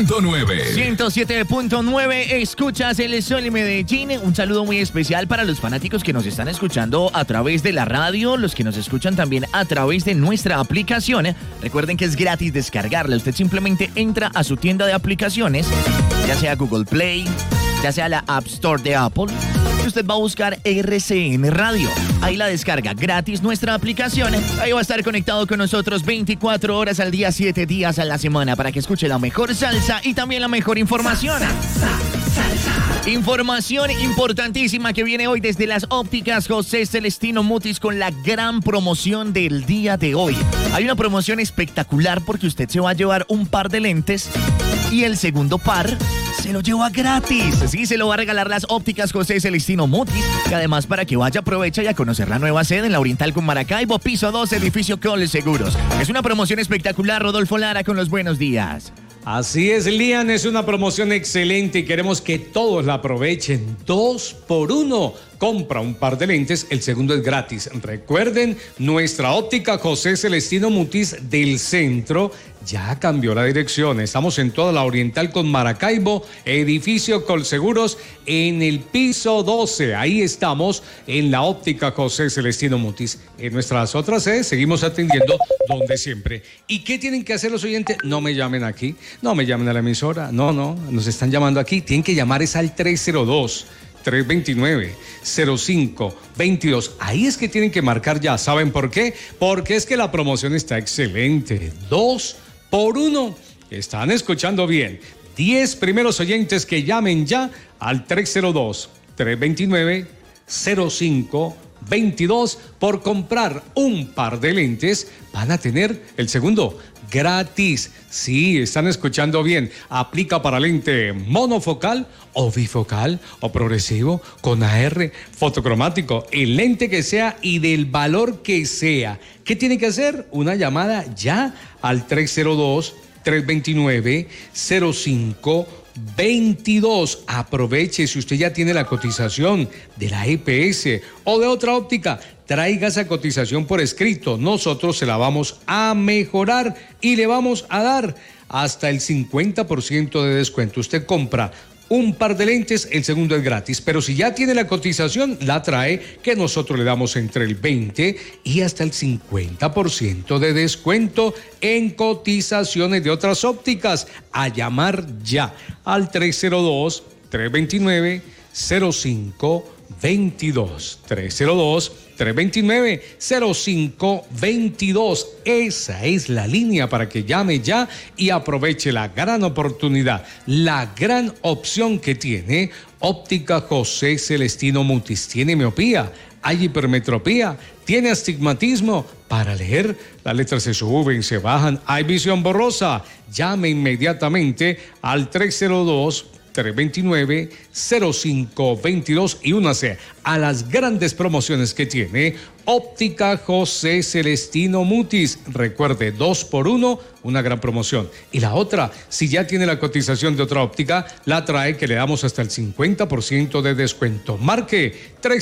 107.9, escuchas El Sol en Medellín. Un saludo muy especial para los fanáticos que nos están escuchando a través de la radio, los que nos escuchan también a través de nuestra aplicación. Recuerden que es gratis descargarla. Usted simplemente entra a su tienda de aplicaciones, ya sea Google Play, ya sea la App Store de Apple, y usted va a buscar RCN Radio. Ahí la descarga gratis nuestra aplicación. Ahí va a estar conectado con nosotros 24 horas al día, 7 días a la semana para que escuche la mejor salsa y también la mejor información. Información importantísima que viene hoy desde las ópticas José Celestino Mutis con la gran promoción del día de hoy. Hay una promoción espectacular porque usted se va a llevar un par de lentes y el segundo par se lo lleva gratis. Sí, se lo va a regalar las ópticas José Celestino Mutis. Y además para que vaya, aprovecha y a conocer la nueva sede en la Oriental con Maracaibo, piso 2, edificio Cole Seguros. Es una promoción espectacular. Rodolfo Lara con los buenos días. Así es, Lian, es una promoción excelente y queremos que todos la aprovechen. 2 por 1. Compra un par de lentes, el segundo es gratis. Recuerden, nuestra óptica José Celestino Mutis del centro ya cambió la dirección. Estamos en toda la Oriental con Maracaibo, edificio Colseguros, en el piso 12. Ahí estamos en la óptica José Celestino Mutis. En nuestras otras sedes seguimos atendiendo donde siempre. ¿Y qué tienen que hacer los oyentes? No me llamen aquí, no me llamen a la emisora. No, nos están llamando aquí. Tienen que llamar es al 302-329-0522. Ahí es que tienen que marcar ya. ¿Saben por qué? Porque es que la promoción está excelente. 2 por 1. Están escuchando bien. 10 primeros oyentes que llamen ya al 302-329-0522 por comprar un par de lentes. Van a tener el segundo gratis. Sí, están escuchando bien. Aplica para lente monofocal o bifocal o progresivo con AR, fotocromático, el lente que sea y del valor que sea. ¿Qué tiene que hacer? Una llamada ya al 302-329-0522. Aproveche, si usted ya tiene la cotización de la EPS o de otra óptica, traiga esa cotización por escrito. Nosotros se la vamos a mejorar y le vamos a dar hasta el 50% de descuento. Usted compra un par de lentes, el segundo es gratis. Pero si ya tiene la cotización, la trae, que nosotros le damos entre el 20 y hasta el 50% de descuento en cotizaciones de otras ópticas. A llamar ya al 302-329-0522. 302-329-0522. Esa es la línea para que llame ya y aproveche la gran oportunidad, la gran opción que tiene Óptica José Celestino Mutis. Tiene miopía, hay hipermetropía, tiene astigmatismo. Para leer, las letras se suben, se bajan, hay visión borrosa. Llame inmediatamente al 302-329-0522 y únase a las grandes promociones que tiene Óptica José Celestino Mutis. Recuerde, 2 por 1, una gran promoción. Y la otra, si ya tiene la cotización de otra óptica, la trae, que le damos hasta el 50% de descuento. Marque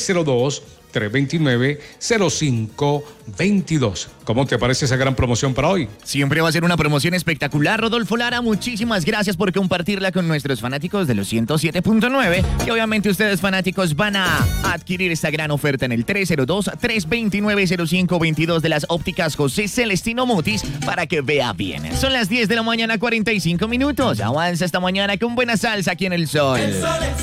302-329-0522. ¿Cómo te parece esa gran promoción para hoy? Siempre va a ser una promoción espectacular, Rodolfo Lara. Muchísimas gracias por compartirla con nuestros fanáticos de los 107.9. Y obviamente ustedes, fanáticos, van a adquirir esta gran oferta en el 302-329-0522 de las ópticas José Celestino Mutis para que vea bien. Son las 10 de la mañana, 45 minutos. Avanza esta mañana con buena salsa aquí en El Sol.